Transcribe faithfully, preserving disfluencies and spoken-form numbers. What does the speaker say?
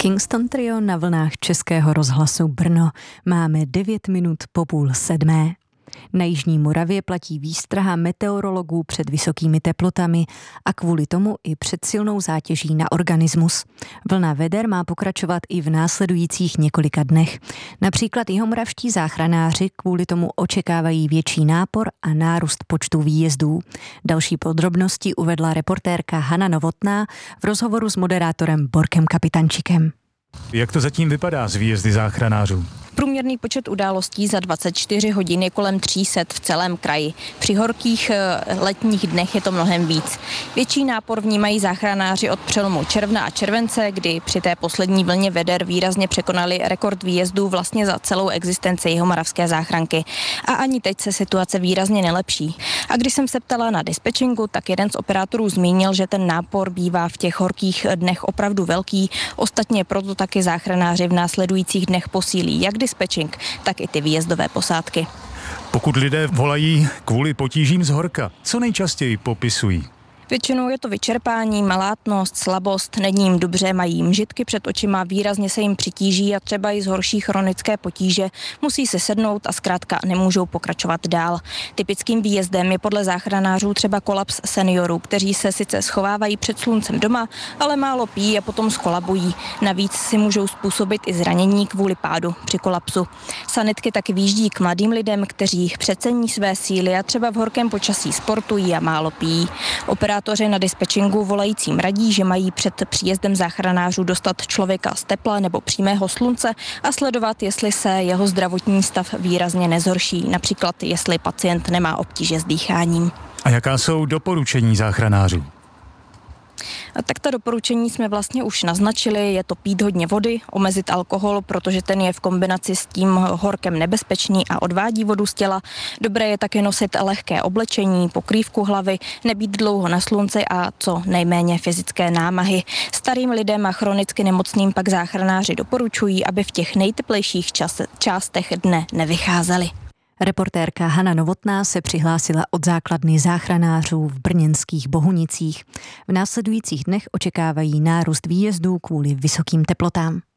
Kingston Trio na vlnách Českého rozhlasu Brno. Máme devět minut po půl sedmé. Na jižní Moravě platí výstraha meteorologů před vysokými teplotami a kvůli tomu i před silnou zátěží na organismus. Vlna veder má pokračovat i v následujících několika dnech. Například jihomoravští záchranáři kvůli tomu očekávají větší nápor a nárůst počtu výjezdů. Další podrobnosti uvedla reportérka Hana Novotná v rozhovoru s moderátorem Borkem Kapitančikem. Jak to zatím vypadá s výjezdy záchranářů? Průměrný počet událostí za dvacet čtyři hodin je kolem tři sta v celém kraji. Při horkých letních dnech je to mnohem víc. Větší nápor vnímají záchranáři od přelomu června a července, kdy při té poslední vlně veder výrazně překonali rekord výjezdů vlastně za celou existenci jihomoravské záchranky. A ani teď se situace výrazně nelepší. A když jsem se ptala na dispečingu, tak jeden z operátorů zmínil, že ten nápor bývá v těch horkých dnech opravdu velký. Ostatně proto taky záchranáři v následujících dnech posílí jak dispečing, tak i ty výjezdové posádky. Pokud lidé volají kvůli potížím z horka, co nejčastěji popisují? Většinou je to vyčerpání, malátnost, slabost, není jim dobře, mají mžitky před očima, výrazně se jim přitíží a třeba i zhorší chronické potíže, musí se sednout a zkrátka nemůžou pokračovat dál. Typickým výjezdem je podle záchranářů třeba kolaps seniorů, kteří se sice schovávají před sluncem doma, ale málo pijí a potom skolabují. Navíc si můžou způsobit i zranění kvůli pádu při kolapsu. Sanitky taky výjíždí k mladým lidem, kteří přecení své síly a třeba v horkém počasí sportují a málo pijí. Operátoři na dispečingu volajícím radí, že mají před příjezdem záchranářů dostat člověka z tepla nebo přímého slunce a sledovat, jestli se jeho zdravotní stav výrazně nezhorší, například jestli pacient nemá obtíže s dýcháním. A jaká jsou doporučení záchranářů? Tak ta doporučení jsme vlastně už naznačili, je to pít hodně vody, omezit alkohol, protože ten je v kombinaci s tím horkem nebezpečný a odvádí vodu z těla. Dobré je také nosit lehké oblečení, pokrývku hlavy, nebýt dlouho na slunci a co nejméně fyzické námahy. Starým lidem a chronicky nemocným pak záchranáři doporučují, aby v těch nejteplejších čas, částech dne nevycházeli. Reportérka Hana Novotná se přihlásila od základny záchranářů v brněnských Bohunicích. V následujících dnech očekávají nárůst výjezdů kvůli vysokým teplotám.